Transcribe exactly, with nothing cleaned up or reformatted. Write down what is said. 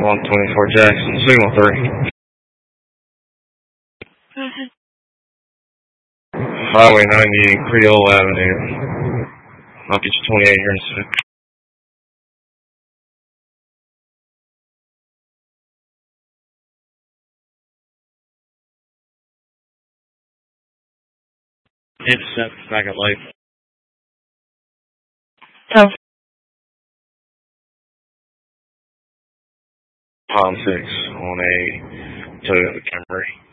one twenty-four Jackson, signal three. Highway ninety, Creole Avenue. I'll get you twenty-eight here in a sec. Intercept, back at light. Oh. Palm six on a Toyota Camry.